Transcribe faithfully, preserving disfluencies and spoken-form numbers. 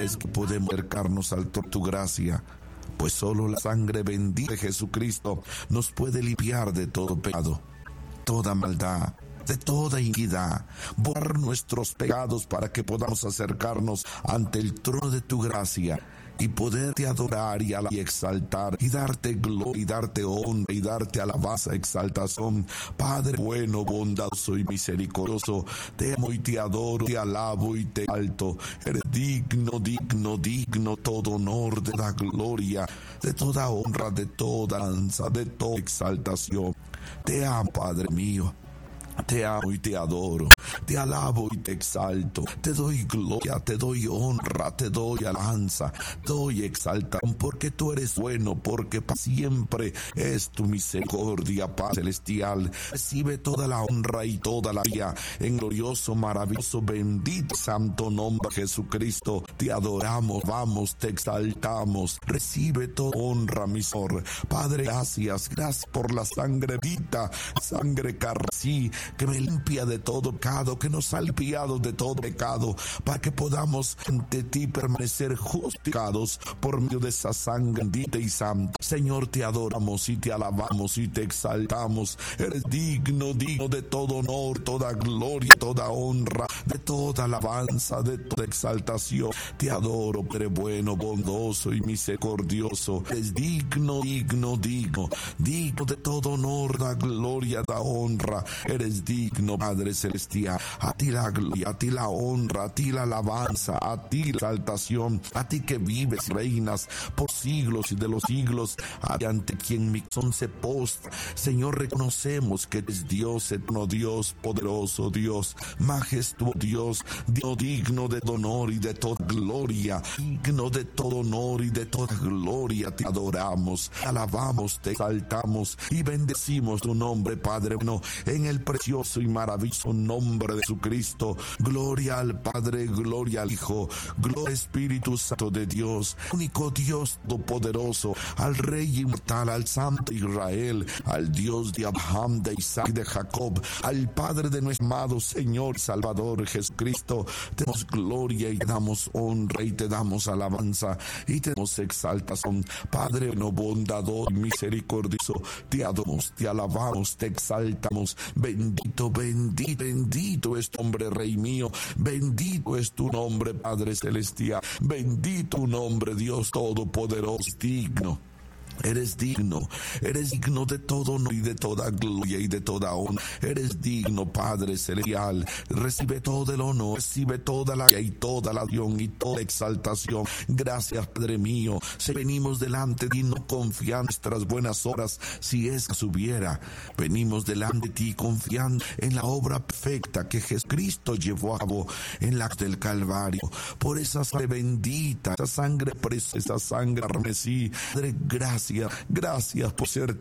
es que podemos acercarnos a tu gracia, pues solo la sangre bendita de Jesucristo nos puede limpiar de todo pecado, toda maldad, de toda iniquidad, borrar nuestros pecados para que podamos acercarnos ante el trono de tu gracia y poderte adorar y, y exaltar y darte gloria y darte honra y darte alabanza, exaltación. Padre bueno, bondadoso y misericordioso, te amo y te adoro, te alabo y te exalto. Eres digno, digno, digno, todo honor, de la gloria, de toda honra, de toda alabanza, de toda exaltación. Te amo, Padre mío. Te amo y te adoro, te alabo y te exalto, te doy gloria, te doy honra, te doy alabanza, te doy exaltación, porque tú eres bueno, porque para siempre es tu misericordia, Padre celestial. Recibe toda la honra y toda la gloria en glorioso, maravilloso, bendito, santo nombre de Jesucristo. Te adoramos, vamos, te exaltamos. Recibe toda honra, mi Señor. Padre, gracias, gracias por la sangre bendita, sangre carmesí, que me limpia de todo pecado, que nos ha limpiado de todo pecado, para que podamos ante ti permanecer justificados por medio de esa sangre bendita y santa. Señor, te adoramos y te alabamos y te exaltamos. Eres digno, digno de todo honor, toda gloria, toda honra, de toda alabanza, de toda exaltación. Te adoro, Padre bueno, bondoso y misericordioso. Eres digno, digno, digno, digno de todo honor, la gloria, la honra. Eres digno, Padre celestial. A ti la gloria, a ti la honra, a ti la alabanza, a ti la exaltación, a ti que vives y reinas por siglos y de los siglos, ante quien mi corazón se postra. Señor, reconocemos que eres Dios eterno, Dios poderoso, Dios majestuoso, Dios digno de honor y de toda gloria, digno de todo honor y de toda gloria. Te adoramos, alabamos, te exaltamos y bendecimos tu nombre, Padre bueno, en el precioso y maravilloso nombre de Jesucristo. Gloria al Padre, gloria al Hijo, gloria al Espíritu Santo de Dios, único Dios todopoderoso, al Rey inmortal, al Santo Israel, al Dios de Abraham, de Isaac y de Jacob, al Padre de nuestro amado Señor Salvador Jesucristo. Te damos gloria y te damos honra y te damos alabanza y te damos exaltación. Padre no bondadoso y misericordioso, te adoramos, te alabamos, te exaltamos. Bendito, bendito, bendito es tu nombre, Rey mío. Bendito es tu nombre, Padre celestial. Bendito tu nombre, Dios todopoderoso, digno. Eres digno, eres digno de todo honor y de toda gloria y de toda honra. Eres digno, Padre celestial. Recibe todo el honor, recibe toda la gloria y toda la acción y toda exaltación. Gracias, Padre mío. Si venimos delante de ti no confiando en nuestras buenas obras, si es que hubiera, venimos delante de ti confiando en la obra perfecta que Jesucristo llevó a cabo en la cruz del Calvario. Por esa sangre bendita, esa sangre preciosa, esa sangre carmesí. Padre, gracias. Gracias por ser